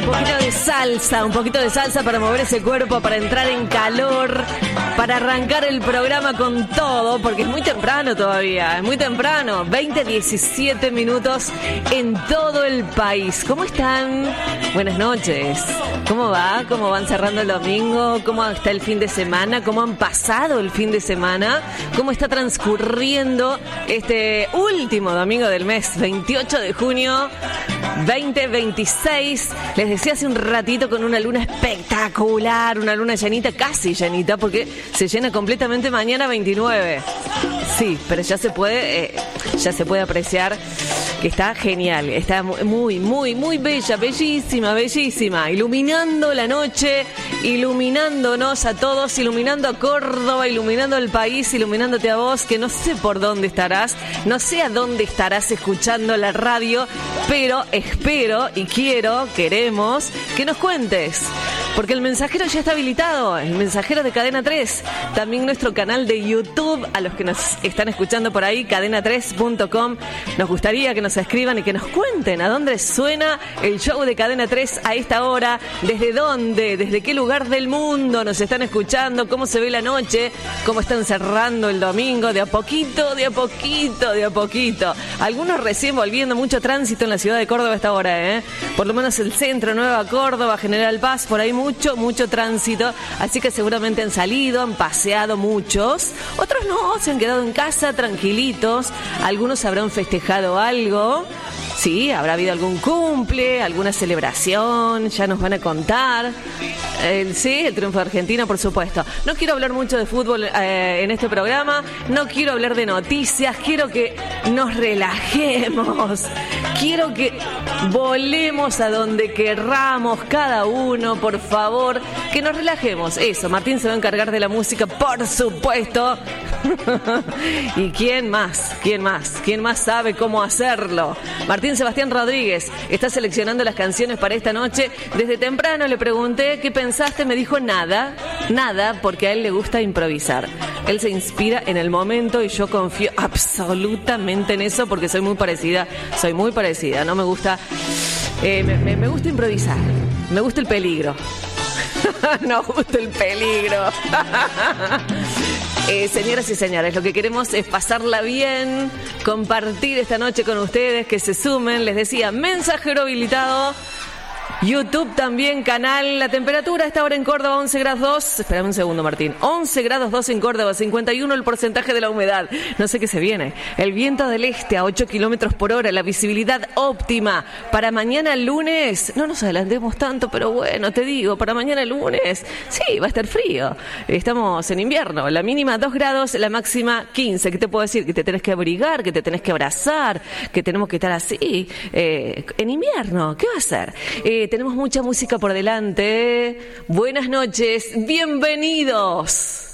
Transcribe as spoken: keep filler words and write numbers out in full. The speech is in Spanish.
Un poquito de salsa, un poquito de salsa para mover ese cuerpo, para entrar en calor, para arrancar el programa con todo, porque es muy temprano todavía, es muy temprano, veinte, diecisiete minutos en todo el país. ¿Cómo están? Buenas noches. ¿Cómo va? ¿Cómo van cerrando el domingo? ¿Cómo está el fin de semana? ¿Cómo han pasado el fin de semana? ¿Cómo está transcurriendo este último domingo del mes, veintiocho de junio veinte veintiséis? Les decía hace un ratito, con una luna espectacular, una luna llenita, casi llenita, porque se llena completamente mañana veintinueve. Sí, pero ya se puede, eh, ya se puede apreciar que está genial, está muy, muy, muy bella, bellísima, bellísima, iluminando la noche, iluminándonos a todos, iluminando a Córdoba, iluminando el país, iluminándote a vos, que no sé por dónde estarás, no sé a dónde estarás escuchando la radio, pero espero y quiero, queremos que nos cuentes, porque el mensajero ya está habilitado, el mensajero de Cadena tres, también nuestro canal de YouTube, a los que nos están escuchando por ahí, cadena tres punto com, nos gustaría que nos escriban y que nos cuenten a dónde suena el show de Cadena tres a esta hora, desde dónde, desde qué lugar del mundo nos están escuchando, cómo se ve la noche, cómo están cerrando el domingo, de a poquito, de a poquito, de a poquito. Algunos recién volviendo, mucho tránsito en la ciudad de Córdoba a esta hora, ¿eh? Por lo menos el centro, Nueva Córdoba, General Paz, por ahí mucho, mucho tránsito, así que seguramente han salido, han paseado muchos, otros no, se han quedado en casa tranquilitos, algunos habrán festejado algo, sí, habrá habido algún cumple, alguna celebración, ya nos van a contar. Eh, sí, el triunfo de Argentina, por supuesto. No quiero hablar mucho de fútbol eh, en este programa, no quiero hablar de noticias, quiero que nos relajemos, quiero que volemos a donde querramos cada uno, por favor, que nos relajemos. Eso, Martín se va a encargar de la música, por supuesto. ¿Y quién más? ¿Quién más? ¿Quién más sabe cómo hacerlo? Martín Sebastián Rodríguez está seleccionando las canciones para esta noche. Desde temprano le pregunté qué pensaste, me dijo nada, nada, porque a él le gusta improvisar. Él se inspira en el momento y yo confío absolutamente en eso, porque soy muy parecida, soy muy parecida, no me gusta, eh, me, me, me gusta improvisar, me gusta el peligro. No gusta el peligro. Eh, señoras y señores, lo que queremos es pasarla bien, compartir esta noche con ustedes, que se sumen. Les decía, mensajero habilitado, YouTube también, canal. La temperatura a esta hora en Córdoba, once grados dos. Espérame un segundo, Martín. once grados dos en Córdoba, cincuenta y uno el porcentaje de la humedad. No sé qué se viene. El viento del este a ocho kilómetros por hora. La visibilidad óptima para mañana lunes. No nos adelantemos tanto, pero bueno, te digo, para mañana lunes, sí, va a estar frío. Estamos en invierno. La mínima dos grados, la máxima quince. ¿Qué te puedo decir? Que te tenés que abrigar, que te tenés que abrazar, que tenemos que estar así. Eh, en invierno, ¿qué va a ser? Eh, Tenemos mucha música por delante. Buenas noches, bienvenidos.